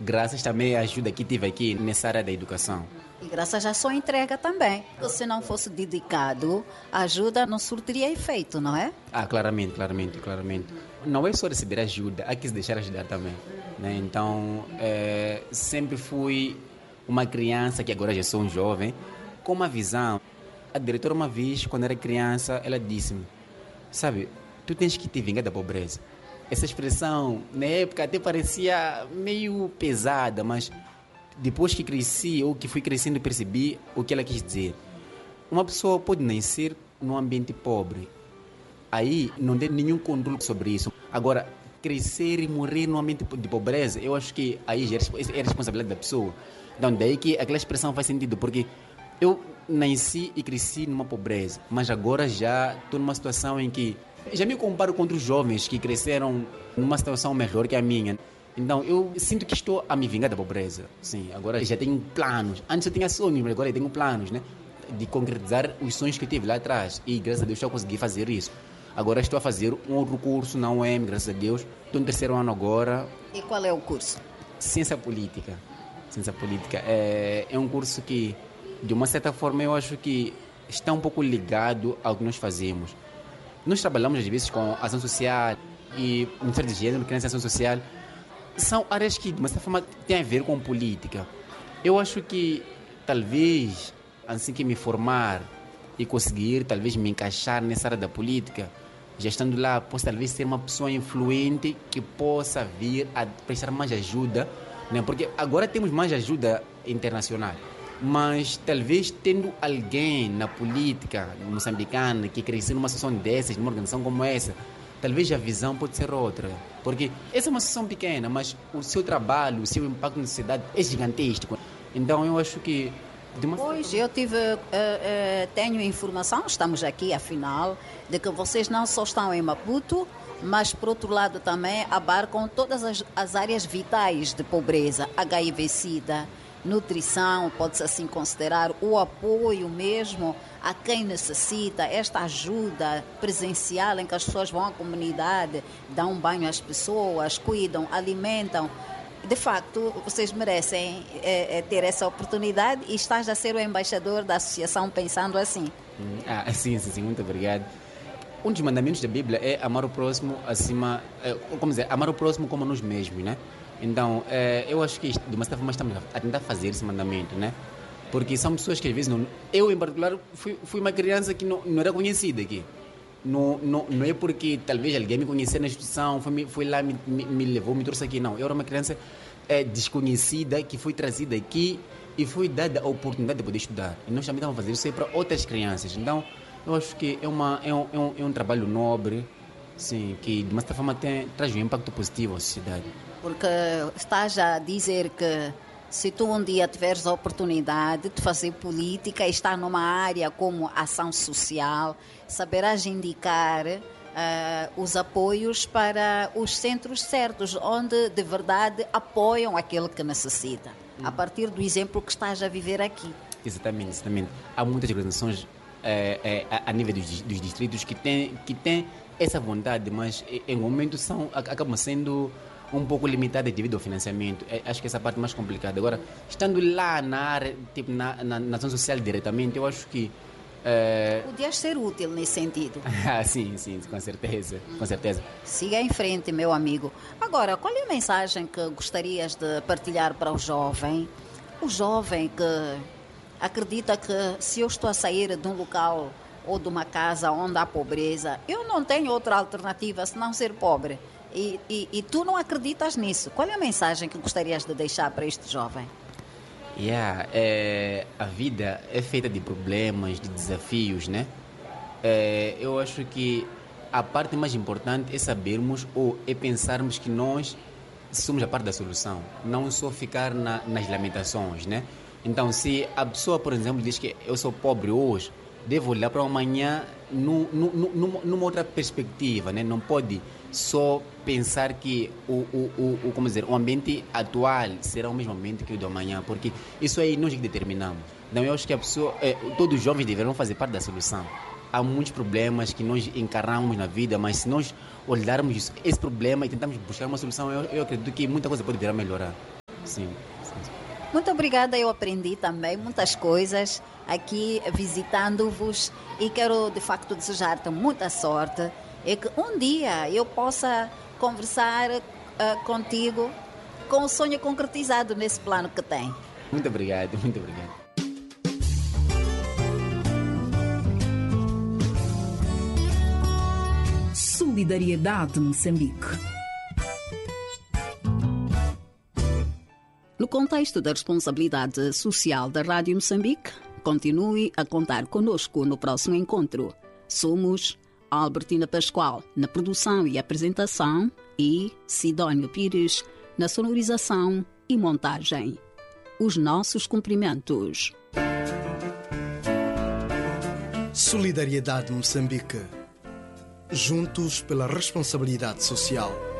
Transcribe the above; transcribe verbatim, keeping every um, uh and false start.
graças também à ajuda que tive aqui nessa área da educação. E graças à sua entrega também. Se não fosse dedicado, a ajuda não surtiria efeito, não é? Ah, claramente, claramente, claramente. Não é só receber ajuda, há que se deixar ajudar também, né? Então, é, sempre fui uma criança, que agora já sou um jovem, com uma visão. A diretora, uma vez, quando era criança, ela disse-me, sabe, tu tens que te vingar da pobreza. Essa expressão, na época, até parecia meio pesada, mas depois que cresci, ou que fui crescendo, percebi o que ela quis dizer. Uma pessoa pode nascer num ambiente pobre. Aí não tem nenhum controle sobre isso. Agora, crescer e morrer num ambiente de pobreza, eu acho que aí já é a responsabilidade da pessoa. Então, daí que aquela expressão faz sentido, porque eu nasci e cresci numa pobreza, mas agora já estou numa situação em que já me comparo com outros jovens que cresceram numa situação melhor que a minha. Então, eu sinto que estou a me vingar da pobreza. Sim, agora já tenho planos. Antes eu tinha sonhos, mas agora eu tenho planos, né? De concretizar os sonhos que eu tive lá atrás. E, graças a Deus, eu consegui fazer isso. Agora estou a fazer um outro curso na U E M, graças a Deus. Estou no terceiro ano agora. E qual é o curso? Ciência Política. Ciência Política. É, é um curso que, de uma certa forma, eu acho que está um pouco ligado ao que nós fazemos. Nós trabalhamos, às vezes, com ação social e Ministério de Gênero, Criança e Ação Social. São áreas que, de uma certa forma, têm a ver com política. Eu acho que, talvez, assim que me formar e conseguir, talvez, me encaixar nessa área da política, já estando lá, posso, talvez, ser uma pessoa influente que possa vir a prestar mais ajuda, né? Porque agora temos mais ajuda internacional. Mas, talvez, tendo alguém na política moçambicana que cresceu numa situação dessas, numa organização como essa, talvez a visão pode ser outra. Porque essa é uma situação pequena, mas o seu trabalho, o seu impacto na sociedade é gigantesco. Então, eu acho que... De uma... Pois, eu tive, uh, uh, tenho informação, estamos aqui, afinal, de que vocês não só estão em Maputo, mas, por outro lado, também abarcam todas as, as áreas vitais de pobreza, H I V-Sida, nutrição, pode-se assim considerar, o apoio mesmo a quem necessita, esta ajuda presencial em que as pessoas vão à comunidade, dão um banho às pessoas, cuidam, alimentam. De facto, vocês merecem é, é, ter essa oportunidade e estás a ser o embaixador da associação pensando assim. Ah, sim, sim, sim, muito obrigado. Um dos mandamentos da Bíblia é amar o próximo acima, é, como dizer, amar o próximo como nós mesmos, né? Então, é, eu acho que de uma certa forma estamos a tentar fazer esse mandamento, né? Porque são pessoas que às vezes, não, eu em particular, fui, fui uma criança que não, não era conhecida aqui. Não, não, não é porque talvez alguém me conhecia na instituição, foi, foi lá, me, me, me levou, me trouxe aqui, não. Eu era uma criança é, desconhecida que foi trazida aqui e foi dada a oportunidade de poder estudar. E nós também estamos a fazer isso para outras crianças. Então, eu acho que é, uma, é, um, é, um, é um trabalho nobre, sim, que de uma certa forma tem, traz um impacto positivo à sociedade. Porque estás a dizer que se tu um dia tiveres a oportunidade de fazer política e estar numa área como ação social, saberás indicar uh, os apoios para os centros certos, onde de verdade apoiam aquele que necessita, hum. a partir do exemplo que estás a viver aqui. Exatamente, exatamente. Há muitas organizações é, é, a nível dos, dos distritos que têm, que têm essa vontade, mas em momento são, acabam sendo um pouco limitada devido ao financiamento. É, acho que essa é a parte mais complicada. Agora, estando lá na área, tipo, na, na, na ação social diretamente, eu acho que... É... Podias ser útil nesse sentido. Ah, sim, sim, com certeza, com certeza. Siga em frente, meu amigo. Agora, qual é a mensagem que gostarias de partilhar para o jovem? O jovem que acredita que se eu estou a sair de um local ou de uma casa onde há pobreza, eu não tenho outra alternativa senão ser pobre. E, e, e tu não acreditas nisso. Qual é a mensagem que gostarias de deixar para este jovem? Yeah, é, a vida é feita de problemas, de desafios, né? É, eu acho que a parte mais importante é sabermos ou é pensarmos que nós somos a parte da solução, não só ficar na, nas lamentações, né? Então, se a pessoa, por exemplo, diz que eu sou pobre hoje, devo olhar para amanhã num, num, numa outra perspectiva, né? Não pode só pensar que o, o, o, o, como dizer, o ambiente atual será o mesmo ambiente que o do amanhã, porque isso aí nós que determinamos. Então eu acho que a pessoa, é, todos os jovens deverão fazer parte da solução. Há muitos problemas que nós encaramos na vida, mas se nós olharmos esse problema e tentarmos buscar uma solução, eu, eu acredito que muita coisa pode vir a melhorar. Sim, sim, sim. Muito obrigada, eu aprendi também muitas coisas aqui visitando-vos e quero de facto desejar-te muita sorte e que um dia eu possa conversar uh, contigo com o sonho concretizado nesse plano que tem. Muito obrigado, muito obrigado. Solidariedade Moçambique. No contexto da responsabilidade social da Rádio Moçambique, continue a contar conosco no próximo encontro. Somos Albertina Pascoal na produção e apresentação e Sidónio Pires na sonorização e montagem. Os nossos cumprimentos. Solidariedade Moçambique. Juntos pela responsabilidade social.